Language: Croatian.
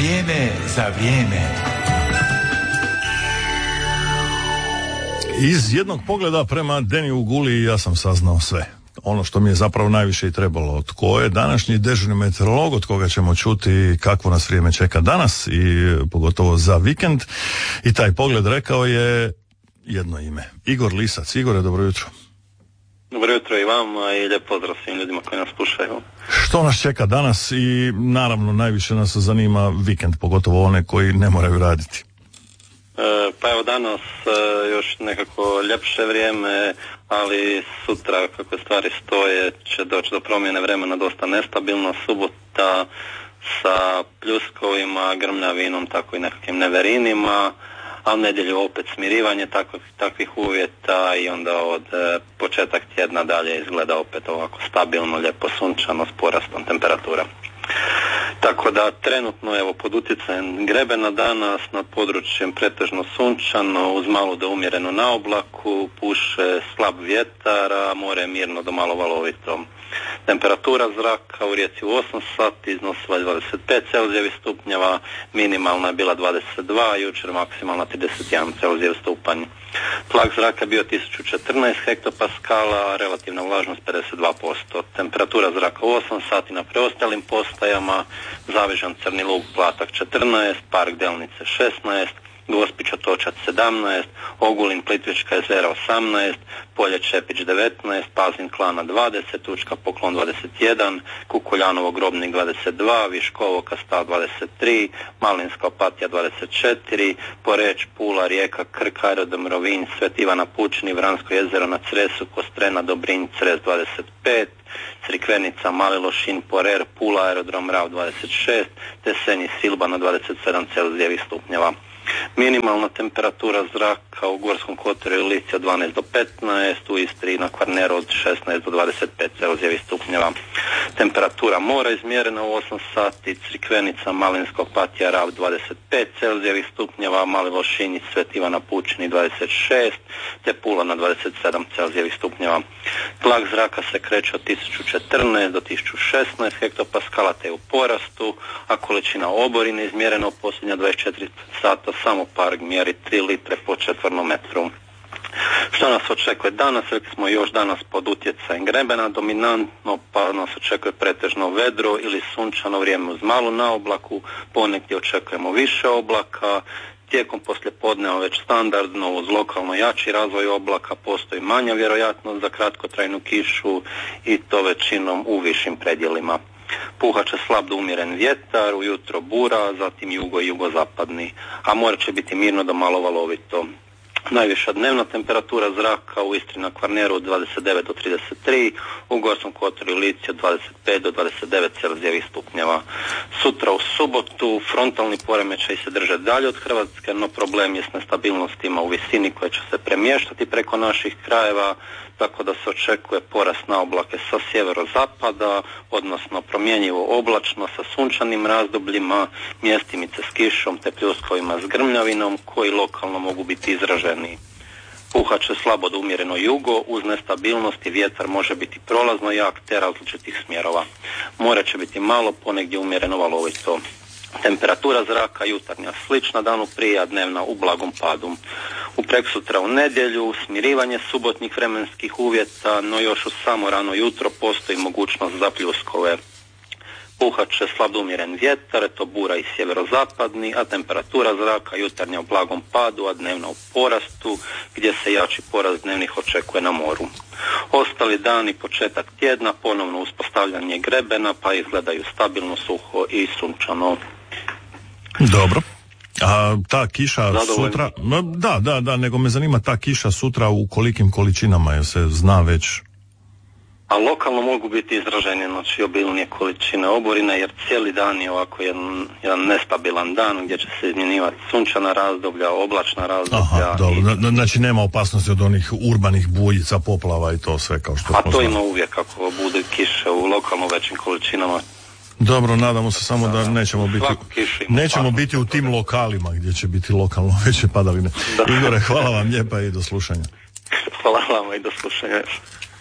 Vrijeme za vrijeme. Iz jednog pogleda prema Deniju Guli ja sam saznao sve. Ono što mi je zapravo najviše i trebalo. Tko je današnji dežurni meteorolog, od koga ćemo čuti kakvo nas vrijeme čeka danas i pogotovo za vikend. I taj pogled rekao je jedno ime. Igor Lisac. Igore, dobro jutro. Dobro jutro i vama i lijep pozdrav svim ljudima koji nas slušaju. Što nas čeka danas i naravno najviše nas zanima vikend, pogotovo one koji ne moraju raditi. Pa evo danas još nekako ljepše vrijeme, ali sutra kako stvari stoje će doći do promjene vremena dosta nestabilno. Subota sa pljuskovima, grmljavinom, tako i nekakvim neverinima, a u nedjelju opet smirivanje takvih uvjeta i onda od početak tjedna dalje izgleda opet ovako stabilno, lijepo sunčano s porastom temperatura. Tako da trenutno evo pod utjecajem grebena danas nad područjem pretežno sunčano uz malo do umjereno na oblaku, puše slab vjetar, a more je mirno do malo valovito. Temperatura zraka u Rijeci u 8 sati iznosila 25 Celzijevih stupnjeva, minimalna je bila 22, jučer maksimalna 31 Celzijev stupanj. Tlak zraka je bio 1014 hektopaskala, relativna vlažnost 52%. Temperatura zraka u 8 sati na preostalim postajama, Zavežan Crni Lug Platak 14, Park Delnice 16, Gospić Otočac 17, Ogulin Plitvička jezera 18, Polje Čepić 19, Pazin Klana 20, Učka Poklon 21, Kukuljanovo Grobnik 22, Viškovo Kastal 23, Malinska Opatija 24, Poreč, Pula, Rijeka, Krk, Aerodrom Rovinj, Svet Ivana Pučini, Vransko jezero na Cresu, Kostrena, Dobrinj, Cres 25, Crikvenica, Mali Lošinj, Porer, Pula, Aerodrom Rav 26, te Senj i Silba na 27 Celzijevih stupnjeva. Minimalna temperatura zraka u Gorskom kotaru i Lici od 12 do 15, u Istri i na Kvarneru od 16 do 25 Celzijevih stupnjeva. Temperatura mora izmjerena u 8 sati, Crikvenica, Malinska Opatija, Rav 25 Celzijevih stupnjeva, Mali Lošinj i Svet Ivana Pučini 26, te Pula na 27 Celzijevih stupnjeva. Tlak zraka se kreće od 1014 do 1016 hektopaskala te u porastu, a količina oborine izmjerena u posljednja 24 sata samo Park mjeri 3 litre po četvornom metru. Što nas očekuje danas? Rekli smo još danas pod utjecajem grebena, dominantno pa nas očekuje pretežno vedro ili sunčano vrijeme uz malu naoblaku, ponegdje očekujemo više oblaka. Tijekom poslijepodneva već standardno uz lokalno jači razvoj oblaka postoji manja vjerojatnost za kratkotrajnu kišu i to većinom u višim predjelima. Puhat će slab do umjeren vjetar, ujutro bura, zatim jugo i jugozapadni, a more će biti mirno do malo valovito. Najviša dnevna temperatura zraka u Istri na Kvarneru od 29 do 33, u Gorskom kotaru i Lici od 25 do 29 Celzijevih stupnjeva. Sutra u subotu frontalni poremećaj se drže dalje od Hrvatske, no problem je s nestabilnostima u visini koje će se premještati preko naših krajeva, tako da se očekuje porast na oblake sa sjeverozapada, odnosno promjenjivo oblačno sa sunčanim razdobljima, mjestimice s kišom te pljuskovima s grmljavinom koji lokalno mogu biti izraženi. Puhat će slabo do umjereno jugo, uz nestabilnost i vjetar može biti prolazno jak te različitih smjerova. More će biti malo, ponegdje umjereno valovito. Temperatura zraka jutarnja slična danu prije, a dnevna u blagom padu. U preksutra u nedjelju smirivanje subotnih vremenskih uvjeta, no još u samo rano jutro postoji mogućnost za pljuskove. Puhat će slab umjeren vjetar, to bura i sjeverozapadni, a temperatura zraka jutarnja u blagom padu, a dnevna u porastu, gdje se jači porast dnevnih očekuje na moru. Ostali dani, početak tjedna, ponovno uspostavljanje grebena, pa izgledaju stabilno, suho i sunčano. Dobro. A ta kiša sutra... Da, nego me zanima ta kiša sutra u kolikim količinama, jer se zna već... A lokalno mogu biti izraženi, znači obilnije količine oborina, jer cijeli dan je ovako jedan nestabilan dan gdje će se izmjenjivati sunčana razdoblja, oblačna razdoblja. Aha, dobro, znači nema opasnosti od onih urbanih bujica, poplava i to sve kao što... A to ima uvijek ako budu kiše u lokalno većim količinama. Dobro, nadamo se samo da nećemo biti u tim lokalima gdje će biti lokalno veće padavine. Igore, hvala vam lijepa i do slušanja. Hvala vam i do slušanja.